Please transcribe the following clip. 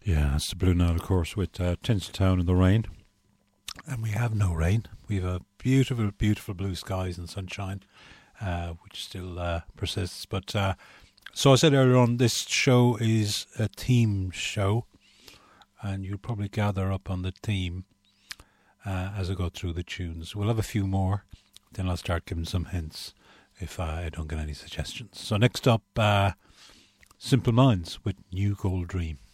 Yeah, that's the Blue Nile, of course, with Tinseltown and the rain. And we have no rain. We have a beautiful, beautiful blue skies and sunshine, which still persists. But so I said earlier on, this show is a theme show, and you'll probably gather up on the theme as I go through the tunes. We'll have a few more, then I'll start giving some hints if I don't get any suggestions. So next up, Simple Minds with New Gold Dream.